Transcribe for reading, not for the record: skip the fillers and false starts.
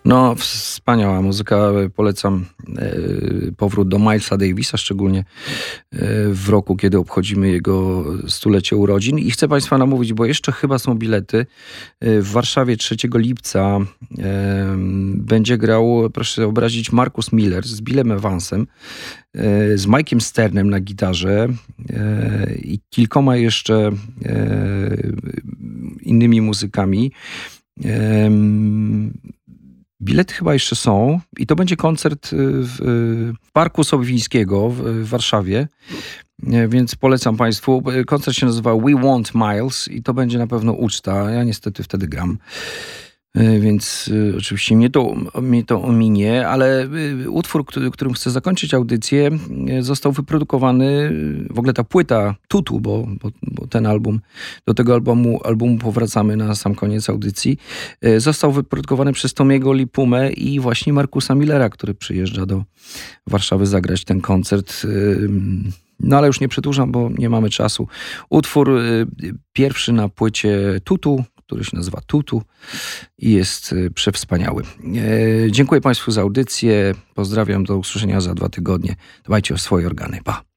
No, wspaniała muzyka. Polecam powrót do Milesa Davisa, szczególnie w roku, kiedy obchodzimy jego stulecie urodzin. I chcę Państwa namówić, bo jeszcze chyba są bilety. W Warszawie 3 lipca będzie grał, proszę sobie wyobrazić, Marcus Miller z Billem Evansem, z Mike'iem Sternem na gitarze i kilkoma jeszcze innymi muzykami. Bilety chyba jeszcze są i to będzie koncert w Parku Sowińskiego w Warszawie, więc polecam Państwu. Koncert się nazywa We Want Miles i to będzie na pewno uczta. Ja niestety wtedy gram, więc oczywiście mnie to ominie, ale utwór, którym chcę zakończyć audycję, został wyprodukowany, w ogóle ta płyta Tutu, bo ten album, do tego albumu powracamy na sam koniec audycji, został wyprodukowany przez Tomiego Lipumę i właśnie Marcusa Millera, który przyjeżdża do Warszawy zagrać ten koncert. No ale już nie przedłużam, bo nie mamy czasu. Utwór pierwszy na płycie Tutu, który się nazywa Tutu i jest przewspaniały. Dziękuję Państwu za audycję. Pozdrawiam, do usłyszenia za 2 tygodnie. Dbajcie o swoje organy. Pa!